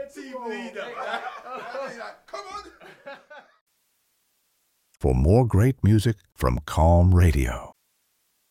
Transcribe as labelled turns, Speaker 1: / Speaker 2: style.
Speaker 1: Team leader. Come on.
Speaker 2: For more great music from Calm Radio,